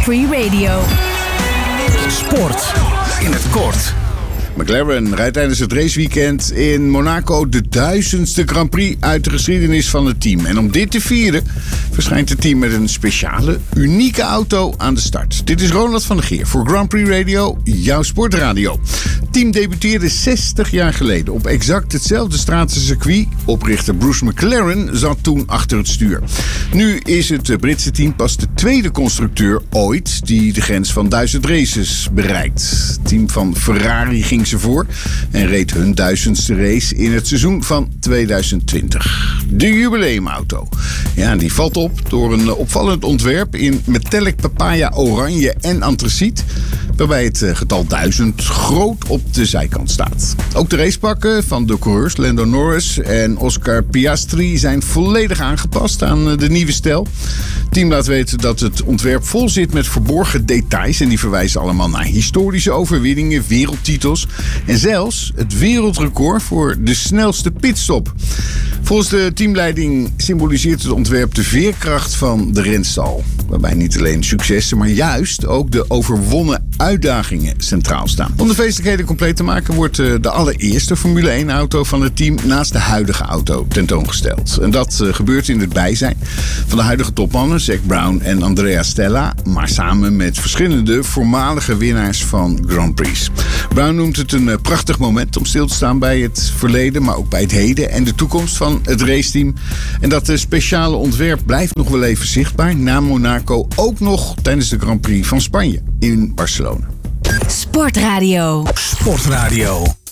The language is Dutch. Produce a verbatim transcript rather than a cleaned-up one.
Free Radio. Sport in het kort. McLaren rijdt tijdens het raceweekend in Monaco de duizendste Grand Prix uit de geschiedenis van het team. En om dit te vieren verschijnt het team met een speciale, unieke auto aan de start. Dit is Ronald van der Geer voor Grand Prix Radio, jouw sportradio. Het team debuteerde zestig jaar geleden op exact hetzelfde stratencircuit. Oprichter Bruce McLaren zat toen achter het stuur. Nu is het Britse team pas de tweede constructeur ooit die de grens van duizend races bereikt. Het team van Ferrari ging ze voor en reed hun duizendste race in het seizoen van tweeduizend twintig. De jubileumauto. Ja, die valt op door een opvallend ontwerp in metallic papaya oranje en antraciet, waarbij het getal duizend groot op de zijkant staat. Ook de racepakken van de coureurs Lando Norris en Oscar Piastri zijn volledig aangepast aan de nieuwe stijl. Het team laat weten dat het ontwerp vol zit met verborgen details en die verwijzen allemaal naar historische overwinningen, wereldtitels en zelfs het wereldrecord voor de snelste pitstop. Volgens de teamleiding symboliseert het ontwerp de veerkracht van de renstal, waarbij niet alleen successen, maar juist ook de overwonnen uitdagingen centraal staan. Om de feestelijkheden compleet te maken wordt de allereerste Formule één auto van het team naast de huidige auto tentoongesteld. En dat gebeurt in het bijzijn van de huidige topmannen Zac Brown en Andrea Stella, maar samen met verschillende voormalige winnaars van Grand Prix. Brown noemt het een prachtig moment om stil te staan bij het verleden, maar ook bij het heden en de toekomst van het raceteam. En dat speciale ontwerp blijft nog wel even zichtbaar na Monaco, ook nog tijdens de Grand Prix van Spanje in Barcelona. Sportradio. Sportradio.